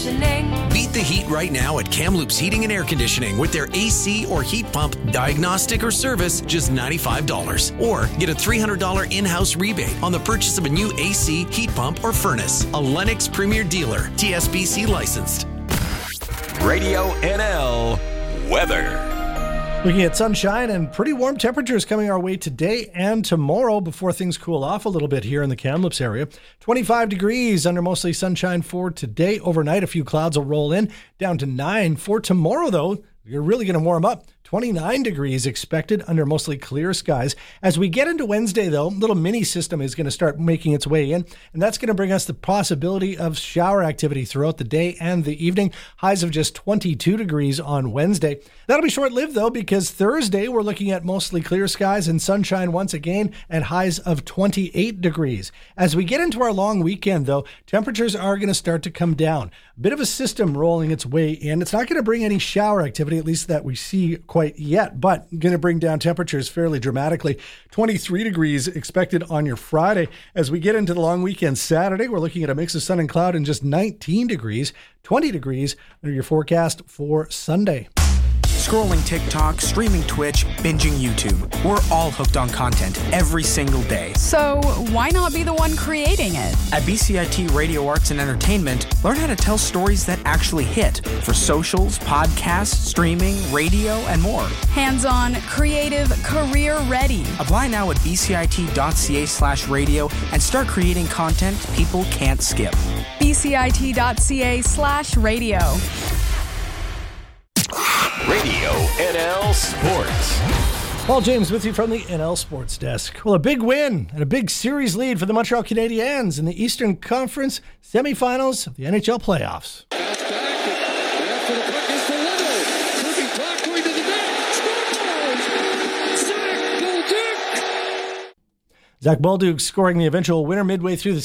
conditioning. Beat the heat right now at Kamloops Heating and Air Conditioning with their AC or heat pump diagnostic or service, just $95. Or get a $300 in-house rebate on the purchase of a new AC, heat pump, or furnace. A Lennox Premier Dealer, TSBC licensed. Radio NL weather. Looking at sunshine and pretty warm temperatures coming our way today and tomorrow before things cool off a little bit here in the Kamloops area. 25 degrees under mostly sunshine for today. Overnight, a few clouds will roll in, down to 9. For tomorrow, though, you're really going to warm up. 29 degrees expected under mostly clear skies. As we get into Wednesday, though, a little mini system is going to start making its way in, and that's going to bring us the possibility of shower activity throughout the day and the evening. Highs of just 22 degrees on Wednesday. That'll be short-lived, though, because Thursday we're looking at mostly clear skies and sunshine once again, and highs of 28 degrees. As we get into our long weekend, though, temperatures are going to start to come down. A bit of a system rolling its way in. It's not going to bring any shower activity, at least that we see quite yet, but going to bring down temperatures fairly dramatically. 23 degrees expected on your Friday. As we get into the long weekend Saturday, we're looking at a mix of sun and cloud and just 19 degrees, 20 degrees under your forecast for Sunday. Scrolling TikTok, streaming Twitch, binging YouTube. We're all hooked on content every single day. So why not be the one creating it? At BCIT Radio Arts and Entertainment, learn how to tell stories that actually hit for socials, podcasts, streaming, radio, and more. Hands-on, creative, career-ready. Apply now at bcit.ca/radio and start creating content people can't skip. bcit.ca/radio. Radio NL Sports. Paul James with you from the NL Sports Desk. Well, a big win and a big series lead for the Montreal Canadiens in the Eastern Conference semifinals of the NHL playoffs. Zach Bolduc scoring the eventual winner midway through the